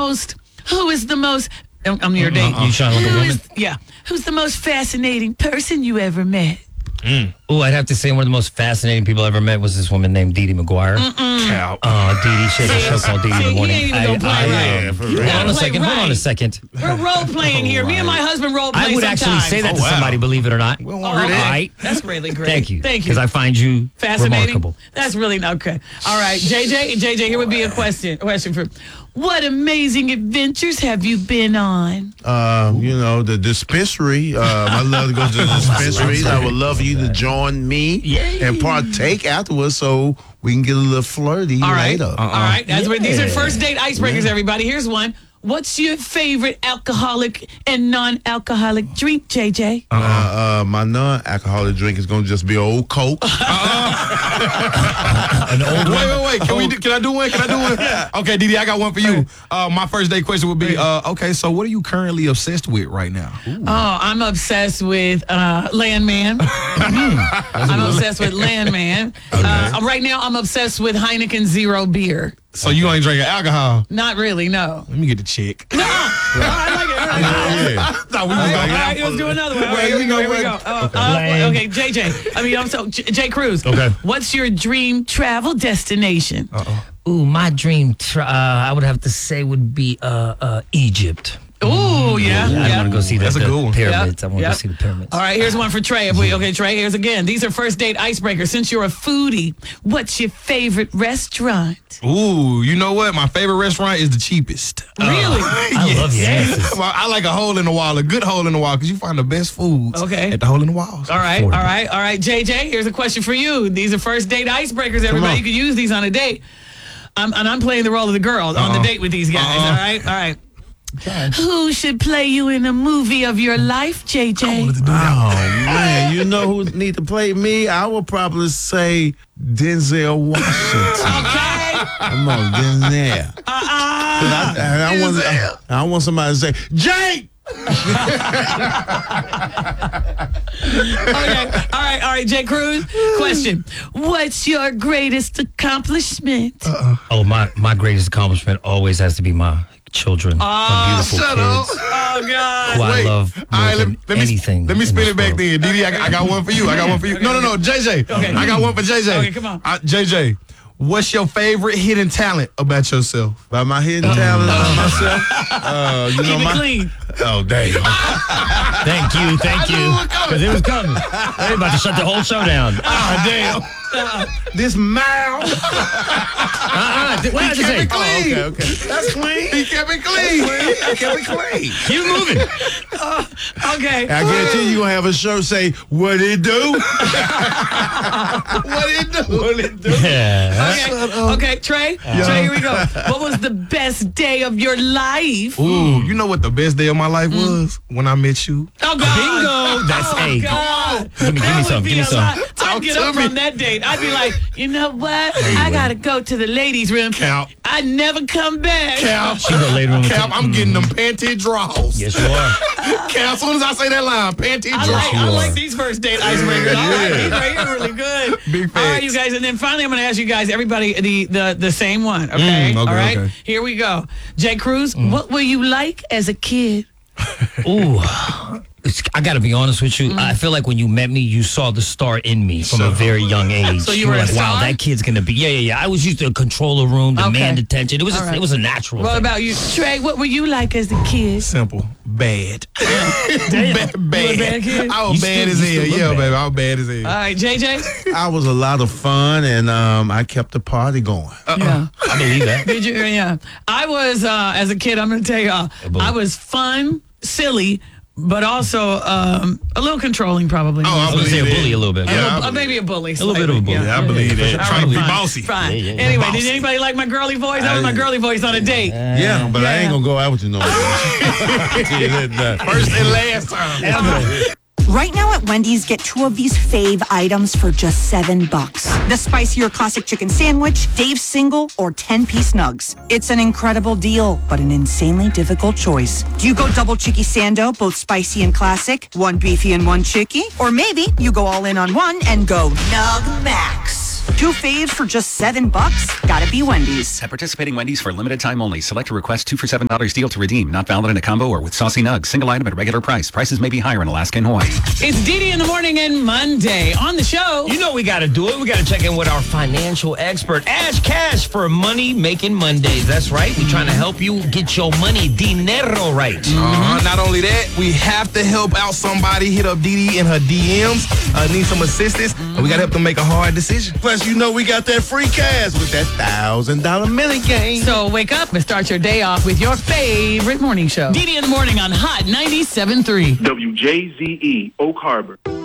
Who is the most? I'm your date. You trying to look a woman? Who's the most fascinating person you ever met? Oh, I'd have to say one of the most fascinating people I ever met was this woman named Dee Dee McGuire. Dee Dee, she has a show called Dee Dee in the Morning. Hold on a second. We're role playing here. Me and my husband role play. I would actually say that to somebody, believe it or not. All right. That's really great. Thank you. Thank you. Because I find you fascinating. Remarkable. That's really okay. All right, JJ, here would be a question for. What amazing adventures have you been on? The dispensary. I love to go to the dispensaries. I would love you to join me and partake afterwards so we can get a little flirty later. All right. These are first date icebreakers, everybody. Here's one. What's your favorite alcoholic and non-alcoholic drink, JJ? My non-alcoholic drink is going to just be old Coke. An old wait. Can I do one? Okay, Dee Dee, I got one for you. My first date question would be, okay, so what are you currently obsessed with right now? I'm obsessed with Landman. I'm obsessed with Landman. Right now, I'm obsessed with Heineken Zero beer. So you ain't drinking alcohol? Not really, no. Let me get the chick. No! I like it. All right, let's do another one. All right, here we go. Okay, JJ. J. Cruz. Okay. What's your dream travel destination? Ooh, my dream, I would have to say, would be Egypt. Ooh, yeah. I want to go see the pyramids. I want to go see the pyramids. All right, here's one for Trey. Okay, Trey, here's again. These are first date icebreakers. Since you're a foodie, what's your favorite restaurant? Ooh, you know what? My favorite restaurant is the cheapest. Really? I love the answers. I like a hole in the wall, a good hole in the wall, because you find the best foods at the hole in the walls. All right. JJ, here's a question for you. These are first date icebreakers, everybody. You can use these on a date. I'm playing the role of the girl on the date with these guys. All right. Okay. Who should play you in a movie of your life, JJ? Man, you know who need to play me? I would probably say Denzel Washington. Okay. Come on, Denzel. I want somebody to say, Jake! Okay. All right, J. Cruz. Question. What's your greatest accomplishment? Oh, my greatest accomplishment always has to be my children. Beautiful kids. Oh, God. Who I love more than anything. Let me spin it back then. Dee Dee, I got one for you. No, JJ. Okay. I got one for JJ. Okay, come on. JJ, what's your favorite hidden talent about yourself? By my hidden talent about myself? Keep it clean. Oh, damn. Thank you. Because it was coming. They about to shut the whole show down. Damn. This mouth. What did I say? Clean. Okay. That's clean. He kept it clean. Keep moving. Okay. I guarantee you gonna have a show say, what it do? What it do? Yeah. Okay, Trey. Trey, here we go. What was the best day of your life? Ooh, you know what the best day of my life was? When I met you. Oh, God. Bingo. That's A. God. Give me some. I'd get up from that date. I'd be like, you know what? I got to go to the ladies' room. Cap. I'd never come back. Cap. She go later on. Cap, I'm getting them panty draws. Yes, you are. Cap, as soon as I say that line, panty draws. I like these first date icebreakers. All right, these right here are really good. Big All right, facts. you guys, and then finally I'm going to ask you guys, everybody, the same one, okay? Okay, all right, okay. Here we go. Jay Cruz, what were you like as a kid? Ooh. I got to be honest with you. I feel like when you met me, you saw the star in me from a very young age. So you were a like, wow, star? that kid's going to be. Yeah. I was used to control a room, demand attention. It was All right. it was a natural What thing. about you, Trey? What were you like as a kid? Simple. Bad. Bad. You a bad kid? I was bad as hell. Yeah, baby. I was bad as hell. All right, JJ? I was a lot of fun, and I kept the party going. Yeah. I believe that. Did you? Yeah. I was, as a kid, I'm going to tell y'all, I was fun, silly, but also a little controlling, probably. Oh, I was going to say a bully a little bit. Maybe a bully. A little bit of a bully. I believe that. Trying to be fine, bossy. Fine. Yeah. Anyway, Bossy. did anybody like my girly voice? That was my girly voice on a date. Yeah, but I ain't gonna go out with you no more. First and last time. Right now at Wendy's, get 2 of these fave items for just $7. The spicier classic chicken sandwich, Dave's single, or 10-piece nugs. It's an incredible deal, but an insanely difficult choice. Do you go double chicky sando, both spicy and classic, 1 beefy and 1 chicky? Or maybe you go all in on one and go Nug Max. 2 faves for just $7? Gotta be Wendy's. At participating Wendy's for a limited time only. Select a request 2 for $7 deal to redeem. Not valid in a combo or with saucy nugs. Single item at regular price. Prices may be higher in Alaska and Hawaii. It's Didi in the morning and Monday. On the show, You know we got to do it. We got to check in with our financial expert, Ash Cash, for Money Making Mondays. That's right. We're trying to help you get your money, dinero, right. Not only that, we have to help out somebody. Hit up Didi in her DMs. Need some assistance. And we got to help them make a hard decision. Plus, you know we got that free cash with that $1,000 mini game. So wake up and start your day off with your favorite morning show. Didi in the morning on Hot 97.3. WJZE, Oak Harbor.